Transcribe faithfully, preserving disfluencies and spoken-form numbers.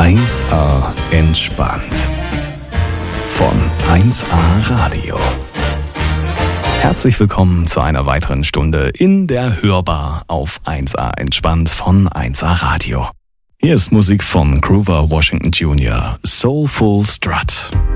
eins A entspannt. Von eins A Radio. Herzlich willkommen zu einer weiteren Stunde in der Hörbar auf eins A entspannt von eins A Radio. Hier ist Musik von Grover Washington Junior, Soulful Strut.